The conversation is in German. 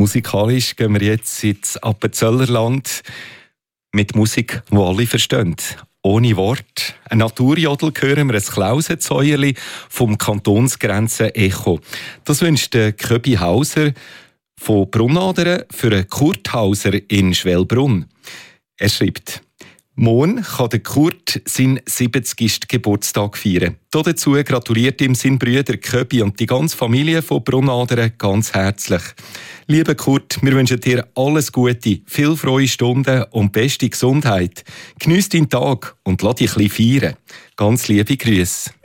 Musikalisch gehen wir jetzt ins Appenzellnerland mit Musik, die alle verstehen. Ohne Wort. Ein Naturjodel hören wir, ein Klausenzäuerli vom Kantonsgrenzen Echo. Das wünscht Köbi Hauser von Brunnadern für Kurt Hauser in Schwelbrunn. Er schreibt: Morgen kann der Kurt seinen 70. Geburtstag feiern. Dazu gratuliert ihm sein Brüder Köbi und die ganze Familie von Brunnadern ganz herzlich. Lieber Kurt, wir wünschen dir alles Gute, viel frohe Stunden und beste Gesundheit. Geniess deinen Tag und lass dich ein bisschen feiern. Ganz liebe Grüße.